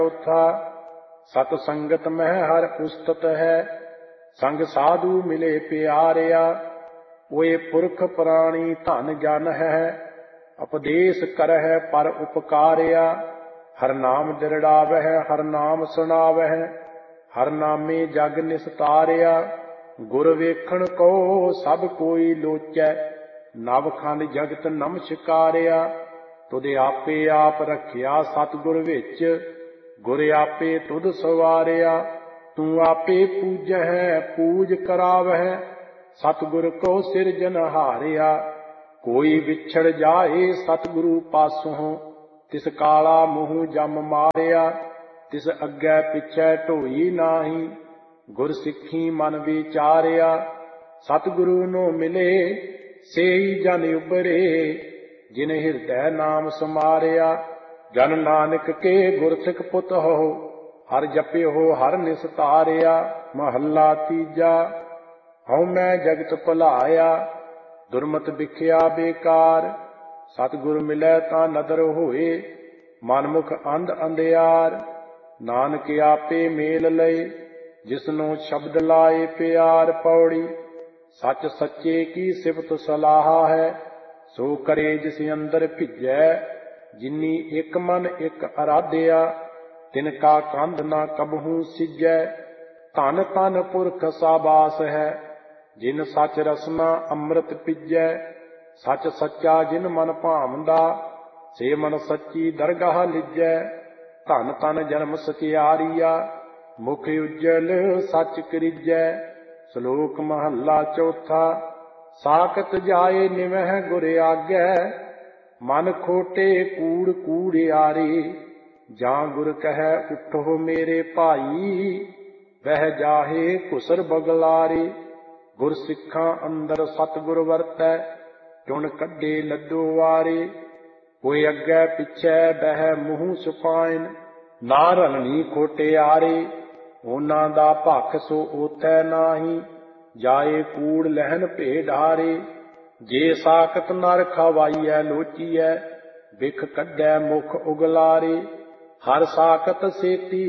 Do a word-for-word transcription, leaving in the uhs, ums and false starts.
चौथा सत संगत मह हर उस्तत है, संग साधु मिले प्यारिया। ओए पुरख प्राणी धन जन है, उपदेश करह पर उपकारिया। हर नाम दृढ़ावह हर नाम सुनावह, हर नामे जग निस्तारिया। गुर वेखण को सब कोई लोचै, नवखंड जगत नमस्कारिया। तुध आपे आप रखिया सतगुर विच, गुर आपे तुध सवारिया। तू आपे पूजह पूज करावह, सतगुर को सिरजनहारिया। कोई विछड़ जाए सतगुरु पासों, तिस काला मुँह जम मारिया। तिस अग्गै पिछै ढोई नाही, गुर सिੱਖੀ मन विचारिया। सतगुरु नो मिले सेई जन उबरे, जिन हृदय नाम समारिया। जन नानक के गुरसिख पुत हो, हर जपियो हर निस्तारिया। महला तीजा हਉ मैं जगत भुलाया, दुरमत बिख्या बेकार। सतगुर मिलै तां नदर होए, मनमुख अंध अंधियार। नानक आपे मेल लय, जिसनो शब्द लाए प्यार। पौड़ी सच सच्चे की सिफत सलाहा है, सो करे जिस अंदर भिजै। जिनी एक मन एक अराध्या, तिनका कंध ना कबहू सिजै। धन धन पुरख साबास है, जिन सच रसना अमृत पिजै। सच सच्चा जिन मन भावंदा, से मन सच्ची दरगाह लिजै। धन धन जन्म सचियारिया, मुख उज्जल सच करिजै। श्लोक महला चौथा साकत जाए निवह गुर आगै, मन खोटे कूड़ कूड़ियारी। जां गुर कह उठो मेरे भाई, वह जाहे घुसर बगलारी। गुर सिक्खां अंदर सतगुर वरतै, चुन कड्डे लद्दो वारी। कोई अग्गै पिछै बह मूँह सुपाइन, ना रलनी खोटियारी। ਉਹਨਾਂ ਦਾ ਭਖ ਸੋ ਓਥੈ ਨਾਹੀ, ਜਾਏ ਕੂੜ ਲਹਿਨ ਭੇਡਾਰੇ। ਜੇ ਸਾਖਤ ਨਰ ਖਵਾਈਐ ਲੋਚੀਐ, ਬਿਖ ਕੱਢੈ ਮੁਖ ਉਗਲਾਰੇ। ਹਰ ਸਾਖਤ ਸੇਤੀ